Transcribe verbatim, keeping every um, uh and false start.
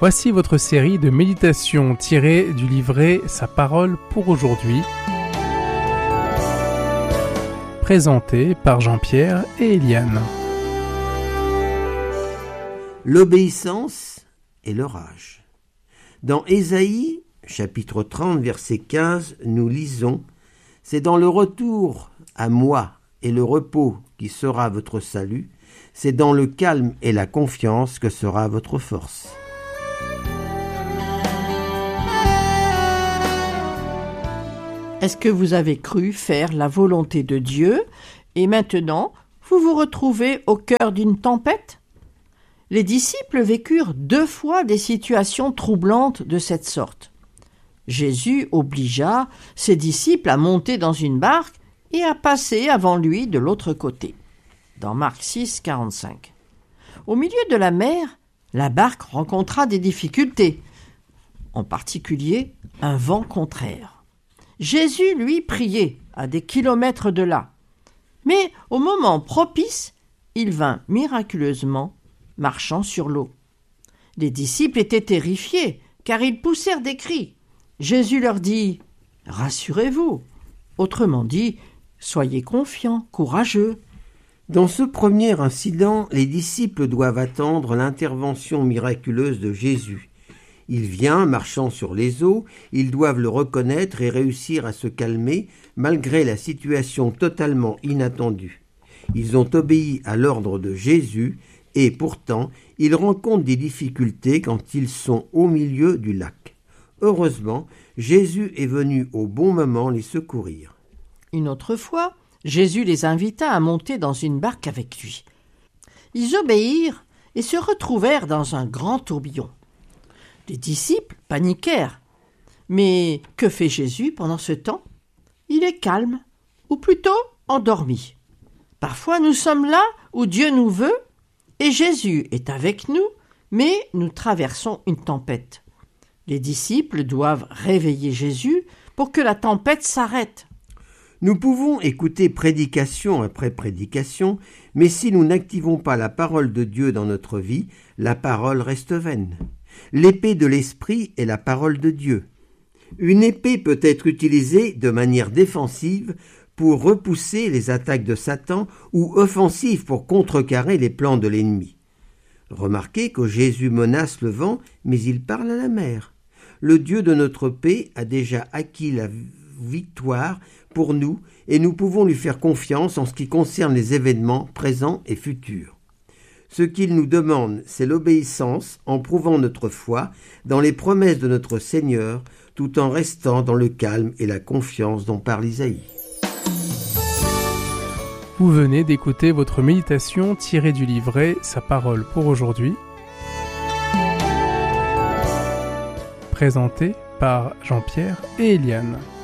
Voici votre série de méditations tirées du livret Sa parole pour aujourd'hui, présentée par Jean-Pierre et Eliane. L'obéissance et l'orage. Dans Ésaïe, chapitre trente, verset quinze, nous lisons « C'est dans le retour à moi et le repos qui sera votre salut, c'est dans le calme et la confiance que sera votre force. » Est-ce que vous avez cru faire la volonté de Dieu et maintenant vous vous retrouvez au cœur d'une tempête ? Les disciples vécurent deux fois des situations troublantes de cette sorte. Jésus obligea ses disciples à monter dans une barque et à passer avant lui de l'autre côté. Dans Marc six, quarante-cinq. Au milieu de la mer, la barque rencontra des difficultés, en particulier un vent contraire. Jésus, lui, priait à des kilomètres de là. Mais au moment propice, il vint miraculeusement marchant sur l'eau. Les disciples étaient terrifiés, car ils poussèrent des cris. Jésus leur dit « Rassurez-vous », autrement dit « Soyez confiants, courageux ». Dans ce premier incident, les disciples doivent attendre l'intervention miraculeuse de Jésus. Il vient marchant sur les eaux, ils doivent le reconnaître et réussir à se calmer malgré la situation totalement inattendue. Ils ont obéi à l'ordre de Jésus et pourtant, ils rencontrent des difficultés quand ils sont au milieu du lac. Heureusement, Jésus est venu au bon moment les secourir. Une autre fois, Jésus les invita à monter dans une barque avec lui. Ils obéirent et se retrouvèrent dans un grand tourbillon. Les disciples paniquèrent. Mais que fait Jésus pendant ce temps ? Il est calme, ou plutôt endormi. Parfois nous sommes là où Dieu nous veut, et Jésus est avec nous, mais nous traversons une tempête. Les disciples doivent réveiller Jésus pour que la tempête s'arrête. Nous pouvons écouter prédication après prédication, mais si nous n'activons pas la parole de Dieu dans notre vie, la parole reste vaine. L'épée de l'esprit est la parole de Dieu. Une épée peut être utilisée de manière défensive pour repousser les attaques de Satan ou offensive pour contrecarrer les plans de l'ennemi. Remarquez que Jésus menace le vent, mais il parle à la mer. Le Dieu de notre paix a déjà acquis la victoire pour nous et nous pouvons lui faire confiance en ce qui concerne les événements présents et futurs. Ce qu'il nous demande, c'est l'obéissance en prouvant notre foi dans les promesses de notre Seigneur, tout en restant dans le calme et la confiance dont parle Isaïe. Vous venez d'écouter votre méditation tirée du livret Sa parole pour aujourd'hui, présentée par Jean-Pierre et Eliane.